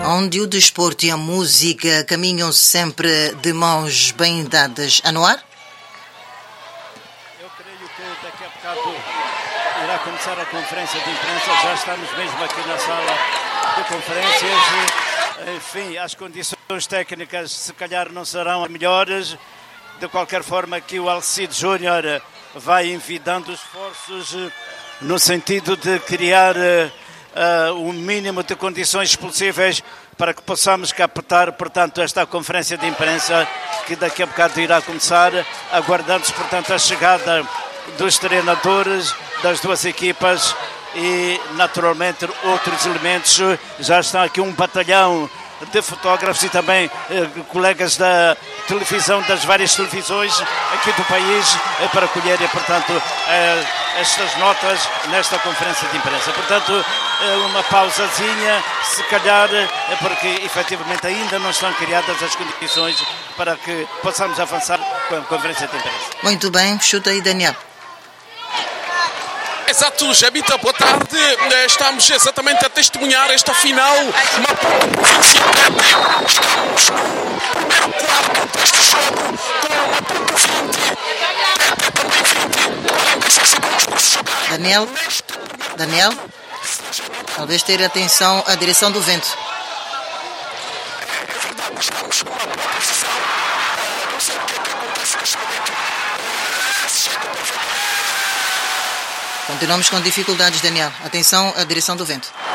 onde o desporto e a música caminham sempre de mãos bem dadas. Anuar? Eu creio que daqui a bocado irá começar a conferência de imprensa. Já estamos mesmo aqui na sala de conferências. Enfim, as condições técnicas se calhar não serão as melhores. De qualquer forma, aqui o Alcide Júnior vai envidando esforços no sentido de criar o mínimo de condições possíveis para que possamos captar, portanto, esta conferência de imprensa que daqui a bocado irá começar, aguardando-se, portanto, a chegada dos treinadores das duas equipas e, naturalmente, outros elementos. Já está aqui um batalhão de fotógrafos e também colegas da televisão, das várias televisões aqui do país, para colherem, portanto, estas notas nesta conferência de imprensa. Portanto, uma pausazinha, se calhar, porque efetivamente ainda não estão criadas as condições para que possamos avançar com a conferência de imprensa. Muito bem, chuta aí, Daniel. Exato, Jabita, boa tarde. Estamos exatamente a testemunhar esta final. Daniel, talvez ter atenção à direção do vento. Continuamos com dificuldades, Daniel. Atenção à direção do vento.